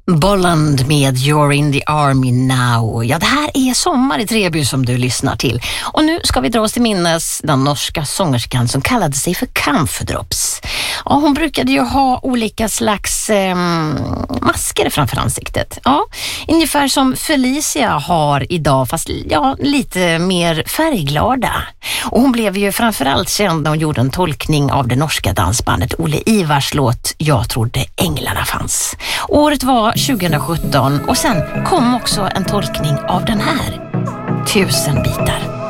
Bolland med You're in the Army Now. Ja, det här är Sommar i Treby som du lyssnar till. Och nu ska vi dra oss till minnes den norska sångerskan som kallade sig för Kampfdrops. Ja, hon brukade ju ha olika slags masker framför ansiktet. Ja, ungefär som Felicia har idag, fast lite mer färgglada. Och hon blev ju framförallt känd när hon gjorde en tolkning av det norska dansbandet Olle Ivars låt Jag trodde änglarna fanns. Året var 2017 och sen kom också en tolkning av den här, 1000 bitar.